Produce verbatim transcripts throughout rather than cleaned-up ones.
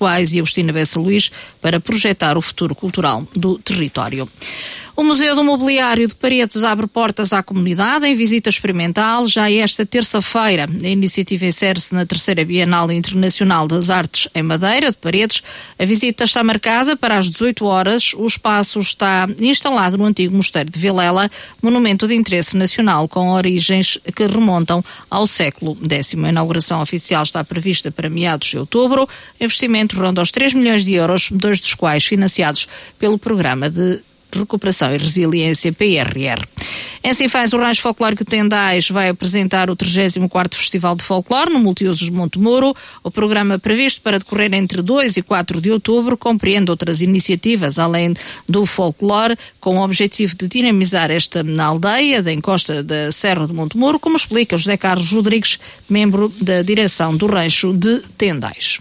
quais e Agostina Bessa Luís, para projetar o futuro cultural do território. O Museu do Mobiliário de Paredes abre portas à comunidade em visita experimental já esta terça-feira. A iniciativa insere-se na terceira Bienal Internacional das Artes em Madeira de Paredes. A visita está marcada para as dezoito horas. O espaço está instalado no antigo Mosteiro de Vilela, monumento de interesse nacional com origens que remontam ao século décimo. A inauguração oficial está prevista para meados de outubro. O investimento ronda os três milhões de euros, dois dos quais financiados pelo Programa de Recuperação e Resiliência P R R. Em Sinfãs, o Rancho Folclórico de Tendais vai apresentar o trigésimo quarto Festival de Folclore no Multiusos de Montemuro. O programa previsto para decorrer entre dois e quatro de outubro compreende outras iniciativas além do folclore, com o objetivo de dinamizar esta na aldeia da encosta da Serra de Montemuro, como explica José Carlos Rodrigues, membro da direção do Rancho de Tendais.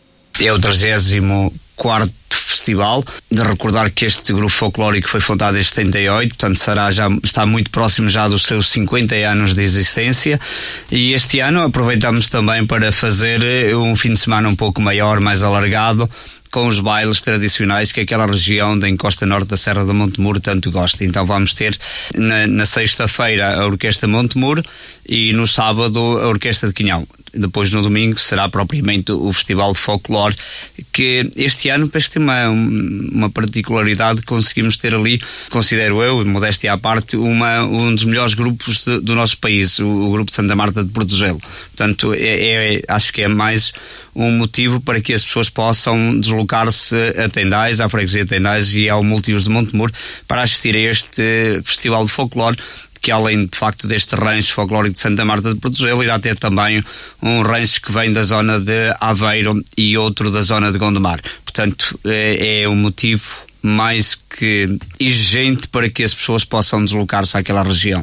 É o trigésimo quarto festival, de recordar que este grupo folclórico foi fundado em setenta e oito, portanto será já, está muito próximo já dos seus cinquenta anos de existência, e este ano aproveitamos também para fazer um fim de semana um pouco maior, mais alargado, com os bailes tradicionais que aquela região da encosta norte da Serra de Montemuro tanto gosta. Então vamos ter na, na sexta-feira a Orquestra Montemuro e no sábado a Orquestra de Quinhão. Depois no domingo será propriamente o Festival de Folclore, que este ano parece ter uma, uma particularidade. Conseguimos ter ali, considero eu, modéstia à parte, uma, um dos melhores grupos de, do nosso país, o, o grupo de Santa Marta de Portogelo. Portanto, é, é, acho que é mais um motivo para que as pessoas possam deslocar-se a Tendais, à freguesia de Tendais e ao Multiusos de Montemuro para assistir a este Festival de Folclore, que além de facto deste rancho folclórico de Santa Marta de Portogelo, irá ter também um rancho que vem da zona de Aveiro e outro da zona de Gondomar. Portanto, é, é um motivo mais que exigente para que as pessoas possam deslocar-se àquela região.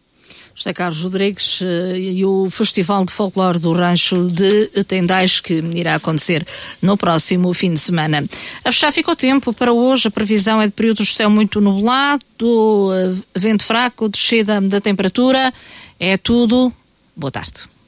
José Carlos Rodrigues e o Festival de Folclore do Rancho de Tendais, que irá acontecer no próximo fim de semana. A fechar fica o tempo para hoje. A previsão é de períodos de céu muito nublado, vento fraco, descida da temperatura. É tudo. Boa tarde.